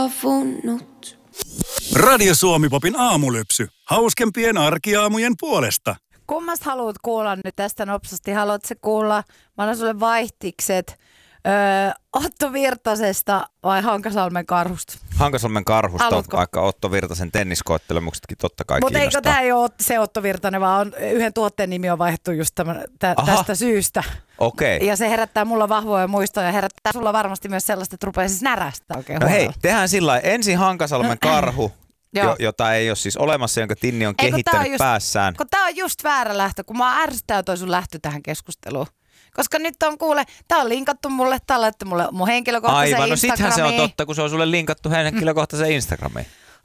Avunnut. Radio Suomi-popin aamulypsy. Hauskempien arkiaamujen puolesta. Kummasta haluat kuulla nyt tästä nopsasti? Haluatko kuulla, mä annan sulle vaihtikset, Otto Virtasesta vai Hankasalmen Karhusta? Hankasalmen Karhusta, Haluatko? vaikka Otto Virtasen tenniskoettelemuksetkin totta kai Mutta kiinnostaa. eikö tämä ei ole se Otto Virtanen, vaan on, yhden tuotteen nimi on vaihdettu just tästä syystä. Okei. Ja se herättää mulla vahvoja muistoja ja herättää sulla varmasti myös sellaista, että rupeaa siis närästä oikein No hei, huolella. tehdään sillä lailla. Ensin Hankasalmen Karhu, Joo. jota ei ole siis olemassa, jonka Tinni on Ei, kun tää on kehittänyt päässään. Kun tää on just väärä lähtö, kun mä ärsyttää toi sun lähtö tähän keskusteluun. Koska nyt on tää on linkattu mulle, tää on laittu mulle mun henkilökohtaisen Aivan, no sittenhän se on Instagramiin. totta, kun se on sulle linkattu henkilökohtaiseen Instagramiin.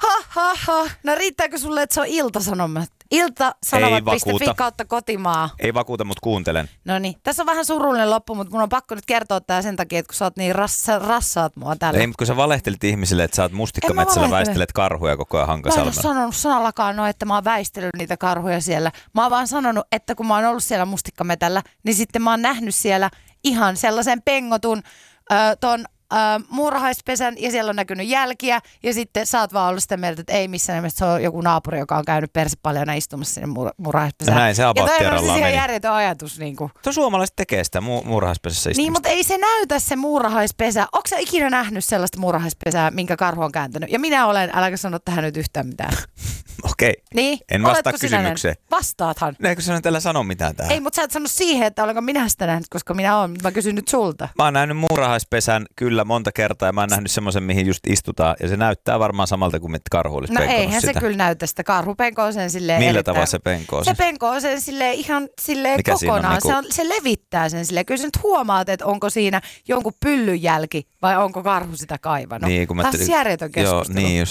No riittääkö sulle, että se on Ilta-Sanomat? Ei Iltasanomat.fi vakuuta. kautta kotimaa. Ei vakuuta, mutta kuuntelen. No niin, tässä on vähän surullinen loppu, mutta mun on pakko nyt kertoa tää sen takia, että kun sä oot niin rassaat mua tällä. Ei, mutta kun sä valehtelit ihmisille, että sä oot mustikkametsällä valehtele. väistelet karhuja koko ajan Mä en ole Hankasalmella. sanonut sanallakaan että mä oon väistellyt niitä karhuja siellä. Mä oon vaan sanonut, että kun mä oon ollut siellä mustikkametällä, niin sitten mä oon nähnyt siellä ihan sellaisen pengotun ton muurahaispesän ja siellä on näkynyt jälkiä ja sitten sä oot vaan ollut sitä mieltä, että ei missään nimessä, se on joku naapuri, joka on käynyt persepaljana istumassa sinne muurahaispesään. No näin se about ja toi on kerrallaan siis ihan meni. järjetön ajatus. Niin kuin. Tuo suomalaiset tekee sitä muurahaispesässä istumista. Niin, mutta ei se näytä se muurahaispesä. Onko sä ikinä nähnyt sellaista muurahaispesää, minkä karhu on kääntänyt? Ja minä olen, äläkä sano tähän nyt yhtään mitään. Okei. Niin? En vastaa Oletko sinä nähnyt? kysymykseen. Vastaathan. Eikö sinä tällä sano mitään tähän? Ei, mutta sä et sano siihen, että olenko minä sitä nähnyt, koska minä olen. Mä kysyn nyt sulta. Mä oon nähnyt muurahaispesän kyllä monta kertaa ja mä oon nähnyt semmoisen, mihin just istutaan. Ja se näyttää varmaan samalta kuin mitä karhu olisi No penkonut eihän sitä. se kyllä näytä sitä. Karhu penkoo sen silleen Millä erittäin- tavalla se penkoo Se sen? penkoo sen silleen ihan silleen Mikä siinä on kokonaan. niinku- Se levittää sen silleen. Kyllä sä nyt huomaat, että onko siinä jonkun pyllyn jälki vai onko karhu sitä kaivannut. Niin, kun mä Taas järjetön keskustelu. Joo, niin just.